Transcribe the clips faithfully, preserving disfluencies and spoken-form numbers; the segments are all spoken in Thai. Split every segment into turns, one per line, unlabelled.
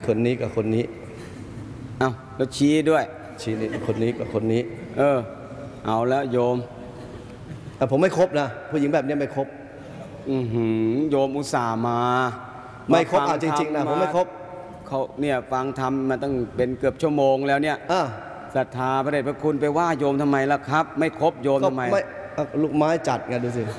คนนี้กับคนนี้
เอาแล้วชี้ด้วย
ชี้นี่คนนี้กับคนนี้
เออเอาแล้วโยม
แต่ผมไม่ครบนะผู้หญิงแบบนี้ไม่ครบ
อือหือโยมอุตส่าห์มา
ไม่ครบอ่ะจริงๆนะผมไม่ครบ
เขาเนี่ยฟังทำมาตั้งเป็นเกือบชั่วโมงแล้วเนี่ยศรัทธาพระเดชพระคุณไปว่าโยมทำไมล่ะครับไม่ครบโยมทำไม
ลูกไม้จัดไงดูสิ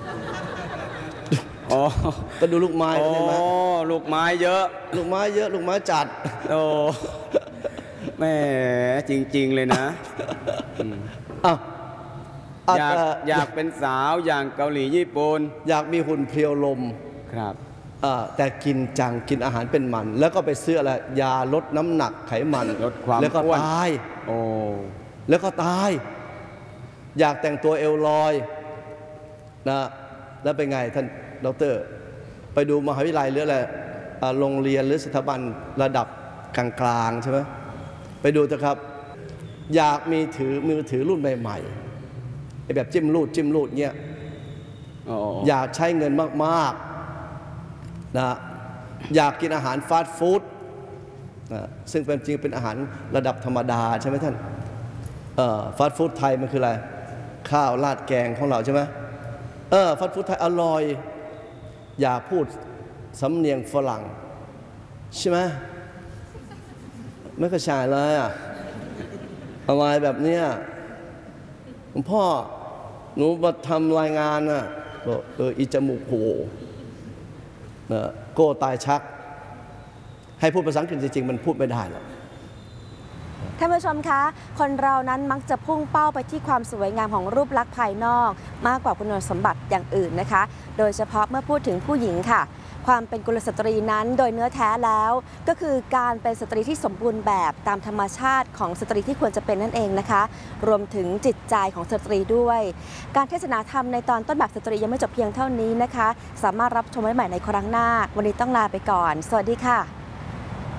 อ๋อ
ก็ดูลูกไม้ใช่ไหม
โอ้ลูกไม้เยอะ
ลูกไม้เยอะลูกไม้จัด
โอ้แม่จริงๆเลยนะ
อ้าว
อยากอยากเป็นสาวอย่างเกาหลีญี่ปุ่น
อยากมีหุ่นเพรียวลม
ครับ
แต่กินจังกินอาหารเป็นมันแล้วก็ไปซื้ออะไรยาลดน้ำหนักไขมัน
ลดความ
แล้วก็ตาย
โอ้
แล้วก็ตายอยากแต่งตัวเอวลอยนะแล้วเป็นไงท่านดร.ไปดูมหาวิทยาลัยหรืออะไรโรงเรียนหรือสถาบันระดับกลางๆใช่ไหมไปดูเถอะครับอยากมีถือมือถือรุ่นใหม่ๆแบบจิ้มรูดจิ้มรูดเงี้ยอยากใช้เงินมากๆนะอยากกินอาหารฟาสต์ฟู้ดนะซึ่งเป็นจริงเป็นอาหารระดับธรรมดาใช่ไหมท่านฟาสต์ฟู้ดไทยมันคืออะไรข้าวราดแกงของเราใช่ไหมเออฟาสต์ฟู้ดไทยอร่อยอย่าพูดสำเนียงฝรั่งใช่ไหมไม่กระชายเลยอ่ะอะไรแบบเนี้ยหลวงพ่อหนูมาทำรายงานน่ะบอกเอออีจมูกโผล่นะโก้ตายชักให้พูดภาษาอังกฤษจริงๆมันพูดไม่ได้หรอก
ท่านผู้ชมคะคนเรานั้นมักจะพุ่งเป้าไปที่ความสวยงามของรูปลักษณ์ภายนอกมากกว่าคุณสมบัติอย่างอื่นนะคะโดยเฉพาะเมื่อพูดถึงผู้หญิงค่ะความเป็นกุลสตรีนั้นโดยเนื้อแท้แล้วก็คือการเป็นสตรีที่สมบูรณ์แบบตามธรรมชาติของสตรีที่ควรจะเป็นนั่นเองนะคะรวมถึงจิตใจของสตรีด้วยการเทศนาธรรมในตอนต้นแบบสตรียังไม่จบเพียงเท่านี้นะคะสามารถรับชมได้ใหม่ในครั้งหน้าวันนี้ต้องลาไปก่อนสวัสดีค่ะ